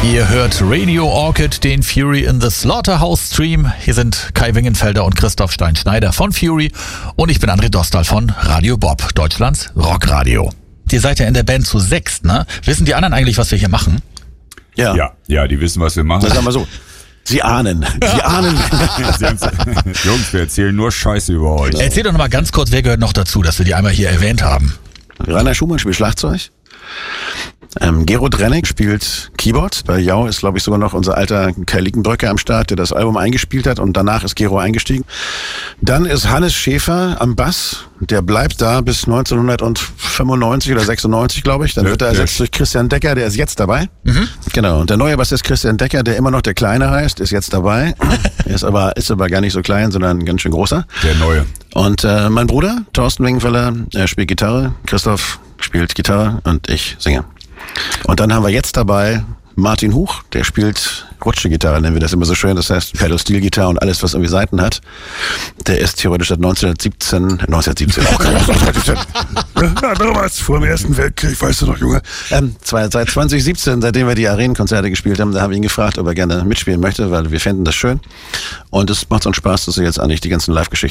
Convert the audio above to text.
Ihr hört Radio Orchid, den Fury in the Slaughterhouse Stream. Hier sind Kai Wingenfelder und Christoph Stein-Schneider von Fury und ich bin André Dostal von Radio Bob, Deutschlands Rockradio. Ihr seid ja in der Band zu 6, ne? Wissen die anderen eigentlich, was wir hier machen? Ja, die wissen, was wir machen. Das sagen wir so. Sie ahnen. Jungs, wir erzählen nur Scheiße über euch. Erzähl doch noch mal ganz kurz, wer gehört noch dazu, dass wir die einmal hier erwähnt haben. Rainer Schumann spielt Schlagzeug. Gero Drennig spielt Keyboard. Bei Jau ist, glaube ich, sogar noch unser alter Kai Liekenbröcker am Start, der das Album eingespielt hat und danach ist Gero eingestiegen. Dann ist Hannes Schäfer am Bass. Der bleibt da bis 1995 oder 96, glaube ich. Dann wird er ersetzt durch Christian Decker, der ist jetzt dabei. Mhm. Genau. Und der neue Bassist Christian Decker, der immer noch der Kleine heißt, ist jetzt dabei. ist aber gar nicht so klein, sondern ganz schön großer. Der Neue. Und mein Bruder, Thorsten Wingenfeller, spielt Gitarre. Christoph spielt Gitarre und ich singe. Und dann haben wir jetzt dabei Martin Huch, der spielt Rutschgitarre, nennen wir das immer so schön. Das heißt Pedal-Steel-Gitarre und alles, was irgendwie Saiten hat. Der ist theoretisch seit 1917. Ja, damals, vor dem Ersten Weltkrieg, weißt du doch, Junge. Seit 2017, seitdem wir die Arenenkonzerte gespielt haben, da haben wir ihn gefragt, ob er gerne mitspielen möchte, weil wir fänden das schön. Und es macht so einen Spaß, dass er jetzt eigentlich die ganzen Live-Geschichten